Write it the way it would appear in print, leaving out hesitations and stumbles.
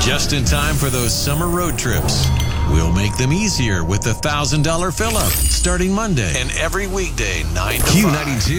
Just in time for those summer road trips. We'll make them easier with the $1,000 fill-up starting Monday and every weekday 9 to 5. Q92.